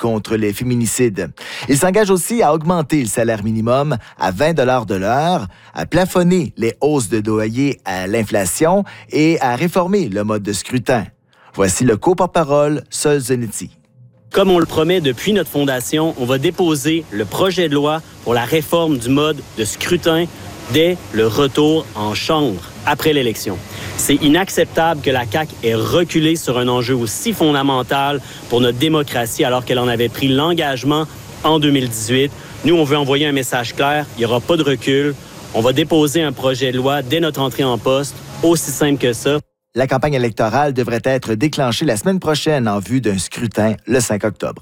contre les féminicides. Il s'engage aussi à augmenter le salaire minimum à 20 $ de l'heure, à plafonner les hausses de loyer à l'inflation et à réformer le mode de scrutin. Voici le co-porte-parole, Sol Zanetti. Comme on le promet depuis notre fondation, on va déposer le projet de loi pour la réforme du mode de scrutin dès le retour en Chambre après l'élection. C'est inacceptable que la CAQ ait reculé sur un enjeu aussi fondamental pour notre démocratie alors qu'elle en avait pris l'engagement en 2018. Nous, on veut envoyer un message clair, il n'y aura pas de recul. On va déposer un projet de loi dès notre entrée en poste, aussi simple que ça. La campagne électorale devrait être déclenchée la semaine prochaine en vue d'un scrutin le 5 octobre.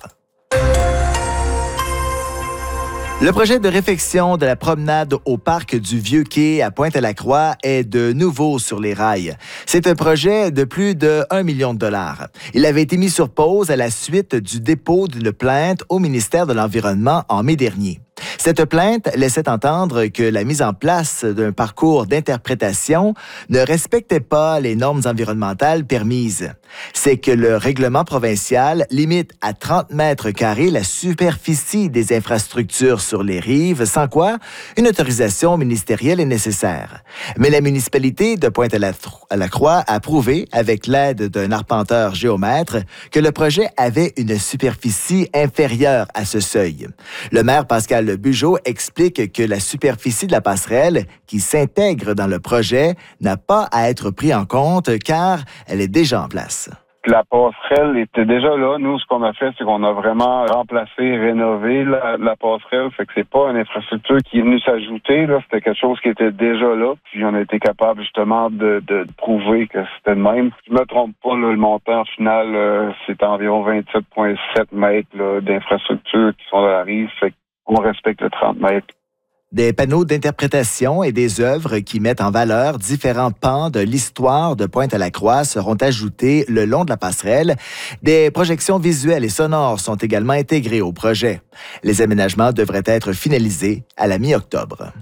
Le projet de réfection de la promenade au parc du Vieux-Quai à Pointe-à-la-Croix est de nouveau sur les rails. C'est un projet de plus de 1 million de $. Il avait été mis sur pause à la suite du dépôt d'une plainte au ministère de l'Environnement en mai dernier. Cette plainte laissait entendre que la mise en place d'un parcours d'interprétation ne respectait pas les normes environnementales permises. C'est que le règlement provincial limite à 30 mètres carrés la superficie des infrastructures sur les rives, sans quoi une autorisation ministérielle est nécessaire. Mais la municipalité de Pointe-à-la-Croix a prouvé, avec l'aide d'un arpenteur géomètre, que le projet avait une superficie inférieure à ce seuil. Le maire Pascal Bugeaud explique que la superficie de la passerelle qui s'intègre dans le projet n'a pas à être prise en compte car elle est déjà en place. La passerelle était déjà là. Nous, ce qu'on a fait, c'est qu'on a vraiment remplacé, rénové la passerelle. Fait que c'est pas une infrastructure qui est venue s'ajouter, là. C'était quelque chose qui était déjà là. Puis on a été capable, justement, de prouver que c'était le même. Si je me trompe pas, là, le montant final, c'est environ 27,7 mètres, là, d'infrastructures qui sont dans la rive. Fait qu'on respecte le 30 mètres. Des panneaux d'interprétation et des œuvres qui mettent en valeur différents pans de l'histoire de Pointe-à-la-Croix seront ajoutés le long de la passerelle. Des projections visuelles et sonores sont également intégrées au projet. Les aménagements devraient être finalisés à la mi-octobre.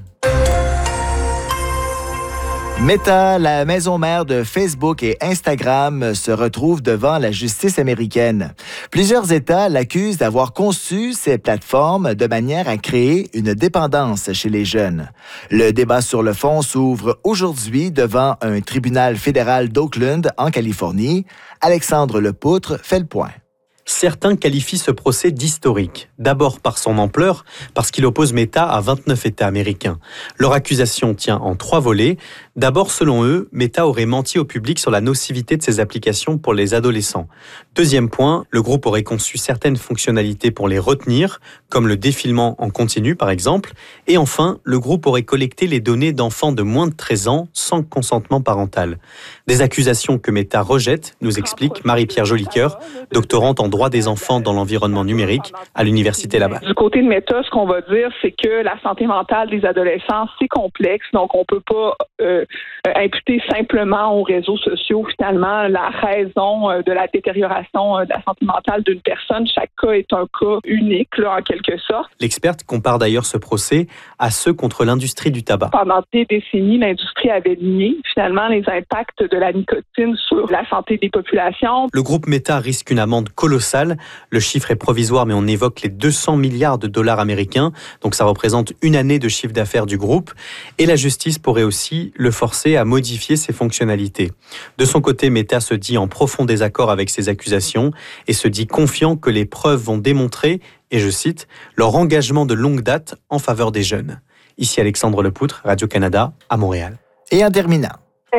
Meta, la maison mère de Facebook et Instagram, se retrouve devant la justice américaine. Plusieurs États l'accusent d'avoir conçu ces plateformes de manière à créer une dépendance chez les jeunes. Le débat sur le fond s'ouvre aujourd'hui devant un tribunal fédéral d'Oakland, en Californie. Alexandre Lepoutre fait le point. Certains qualifient ce procès d'historique. D'abord par son ampleur, parce qu'il oppose Meta à 29 États américains. Leur accusation tient en 3 volets. D'abord, selon eux, Meta aurait menti au public sur la nocivité de ses applications pour les adolescents. Deuxième point, le groupe aurait conçu certaines fonctionnalités pour les retenir, comme le défilement en continu par exemple. Et enfin, le groupe aurait collecté les données d'enfants de moins de 13 ans sans consentement parental. Des accusations que Meta rejette, nous explique Marie-Pierre Jolicoeur, doctorante en droit des enfants dans l'environnement numérique à l'Université Laval. Du côté de Meta, ce qu'on va dire, c'est que la santé mentale des adolescents, c'est complexe, donc on peut pas imputer simplement aux réseaux sociaux, finalement, la raison de la détérioration de la santé mentale d'une personne. Chaque cas est un cas unique, là, en quelque sorte. L'experte compare d'ailleurs ce procès à ceux contre l'industrie du tabac. Pendant des décennies, l'industrie avait nié, finalement, les impacts de la nicotine sur la santé des populations. Le groupe Meta risque une amende colossale. Le chiffre est provisoire, mais on évoque les 200 milliards de dollars américains. Donc ça représente une année de chiffre d'affaires du groupe. Et la justice pourrait aussi le forcer à modifier ses fonctionnalités. De son côté, Meta se dit en profond désaccord avec ces accusations et se dit confiant que les preuves vont démontrer, et je cite, leur engagement de longue date en faveur des jeunes. Ici Alexandre Lepoutre, Radio-Canada, à Montréal. Et en terminant.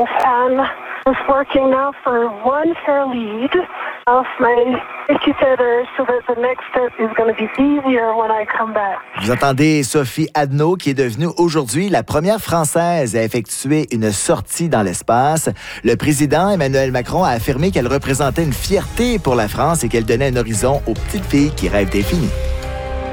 Was working now for one fair lead of my educator so that the next step is going to be easier when I come back. Vous entendez Sophie Adnaud qui est devenue aujourd'hui la première Française à effectuer une sortie dans l'espace. Le président Emmanuel Macron a affirmé qu'elle représentait une fierté pour la France et qu'elle donnait un horizon aux petites filles qui rêvent d'infini.